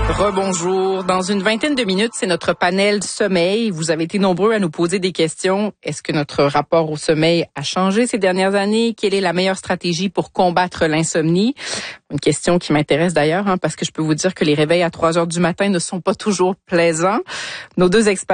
Rebonjour. Dans une vingtaine de minutes, c'est notre panel sommeil. Vous avez été nombreux à nous poser des questions. Est-ce que notre rapport au sommeil a changé ces dernières années? Quelle est la meilleure stratégie pour combattre l'insomnie? Une question qui m'intéresse d'ailleurs, parce que je peux vous dire que les réveils à 3 heures du matin ne sont pas toujours plaisants. Nos deux experts